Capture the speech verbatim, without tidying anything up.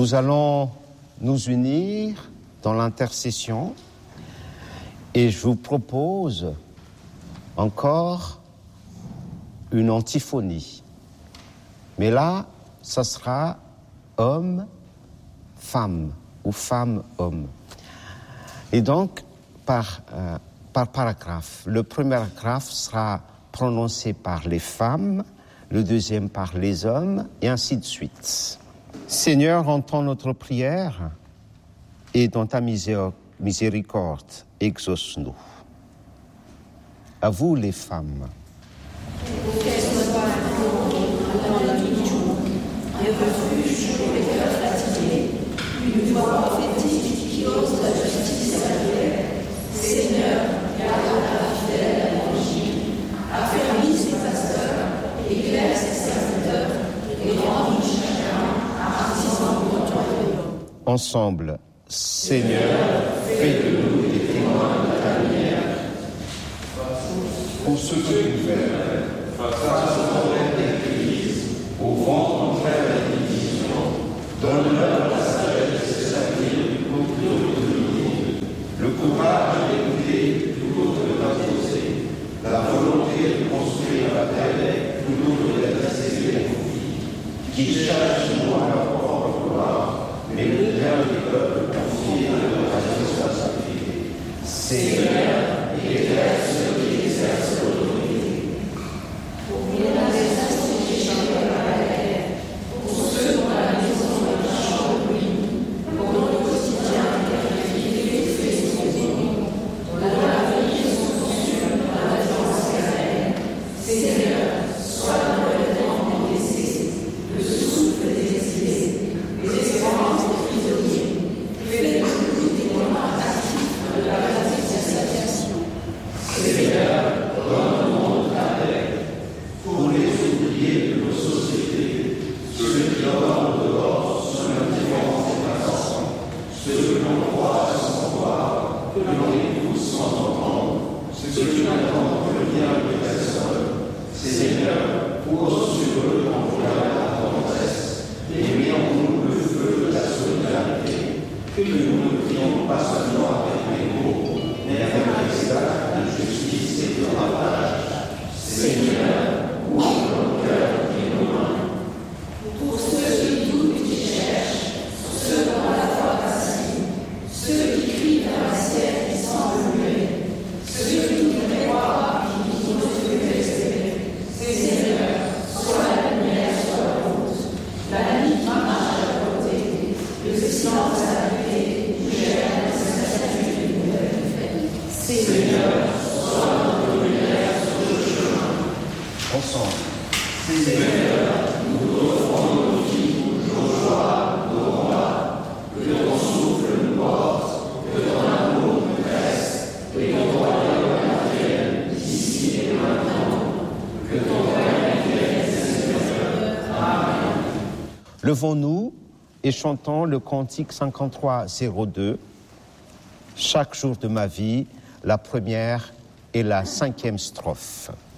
Nous allons nous unir dans l'intercession et je vous propose encore une antiphonie. Mais là, ça sera homme-femme ou femme-homme. Et donc, par, euh, par paragraphe, le premier paragraphe sera prononcé par les femmes, le deuxième par les hommes, et ainsi de suite. Seigneur, entends notre prière et dans ta miséricorde, exauce-nous. À vous les femmes. Une voix prophétique qui ose la justice salutaire. Seigneur, garde la fidèle à l'évangile, affermis ses pasteurs, éclaire ses serviteurs, et rend chacun artisan de ton royaume. Ensemble, Seigneur, fais de nous des témoins de ta lumière. Pour ceux qui gouvernent, face au problème des crises, au vent contraire à la division, donne-leur la sagesse de s'appuyer plutôt que de nier, le courage d'écouter plutôt que d'imposer, la volonté de construire la paix plutôt que d'adresser les conflits, qui cherchent non leur propre gloire, mais le bien des peuples confiés à leur responsabilité. Seigneur, éclaire ceux qui exercent l'autorité. Pour mieux la destination qui échappent à la guerre, pour ceux dont la maison est un champ de ruines, pour notre quotidien qui est fait son nom, dont l'avenir sont conçus par la défense carrée. Seigneur, sois dans le temps des blessés, le souffle des exilés, les espérances des prisonniers, fais de nous des témoins actifs de la réconciliation. Seigneur, donne au monde la paix. Pour les oubliés de nos sociétés, ceux qui dorment dehors sous l'indifférence des passants, ceux que l'on croit sans voir, que l'on écoute sans entendre, ceux qui n'attendent que le bien de personne. Seigneur, pose sur eux l'envoi la tendresse, et mets en nous le feu de la solidarité, que nous ne prions pas seulement avec les mots, mais avec les actes de justice et de partage. Seigneur, ouvre nos cœurs et nos mains. Pour ceux qui doutent et qui cherchent, ceux dont la foi vacille, ceux qui crient vers un ciel qui semble muet, ceux qui voudraient croire et qui n'osent plus espérer. Seigneur, sois la lumière sur la route, la nuit marche à la côté, le silence à la nuée, gère la certitude d'une nouvelle fête. Seigneur, sois notre lumière sur le chemin. Ensemble, Seigneur, nous offrons nos vies, nos joies, nos combats, que ton souffle nous porte, que ton amour nous reste, et que ton royaume advienne ici et maintenant, que ton règne vienne, Seigneur. Amen. levons-nous et chantons le cantique cinquante-trois zéro deux. Chaque jour de ma vie, la première et la cinquième strophe.